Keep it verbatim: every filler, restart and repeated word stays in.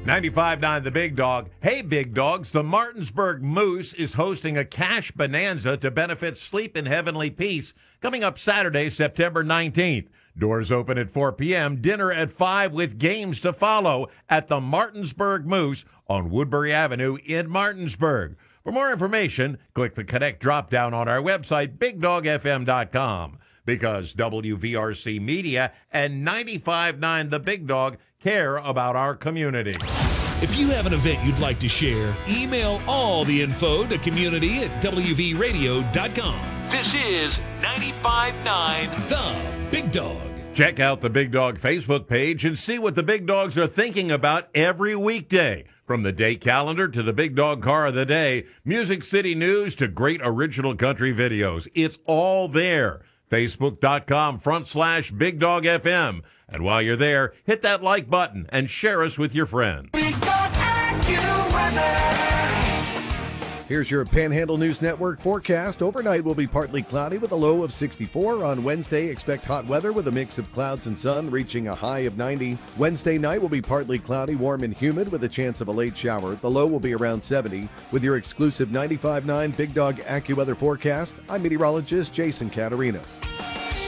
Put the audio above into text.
ninety-five point nine The Big Dog. Hey, Big Dogs, the Martinsburg Moose is hosting a cash bonanza to benefit Sleep in Heavenly Peace coming up Saturday, September nineteenth. Doors open at four p.m., dinner at five with games to follow at the Martinsburg Moose on Woodbury Avenue in Martinsburg. For more information, click the Connect drop-down on our website, big dog f m dot com, because W V R C Media and ninety-five point nine The Big Dog care about our community. If you have an event you'd like to share, email all the info to community at w v radio dot com. This is ninety-five point nine The Big Dog. Check out the Big Dog Facebook page and see what the Big Dogs are thinking about every weekday. From the day calendar to the Big Dog Car of the Day, Music City News to great original country videos. It's all there. Facebook.com front slash Big Dog F M. And while you're there, hit that like button and share us with your friends. Big Dog AccuWeather. Here's your Panhandle News Network forecast. Overnight will be partly cloudy with a low of sixty-four. On Wednesday, expect hot weather with a mix of clouds and sun, reaching a high of ninety. Wednesday night will be partly cloudy, warm and humid with a chance of a late shower. The low will be around seventy. With your exclusive ninety-five point nine Big Dog AccuWeather forecast, I'm meteorologist Jason Caterina.